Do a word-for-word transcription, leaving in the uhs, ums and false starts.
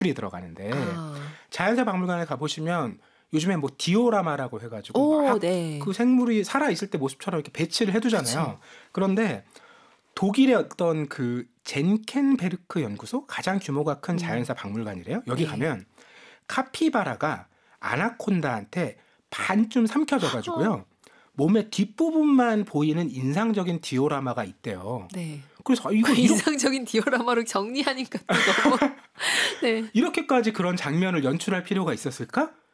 이 들어가는데 아. 자연사 박물관에 가보시면 요즘에 뭐 디오라마라고 해가지고 오, 막 네. 그 생물이 살아있을 때 모습처럼 이렇게 배치를 해두잖아요. 그쵸. 그런데 독일의 어떤 그 젠켄베르크 연구소 가장 규모가 큰 음. 자연사 박물관이래요. 여기 네. 가면 카피바라가 아나콘다한테 반쯤 삼켜져가지고요. 몸의 뒷부분만 보이는 인상적인 디오라마가 있대요. 네. 그래서 아, 이거 이렇게, 인상적인 디오라마로 정리하니까 또 너무 네. 이렇게까지 그런 장면을 연출할 필요가 있었을까?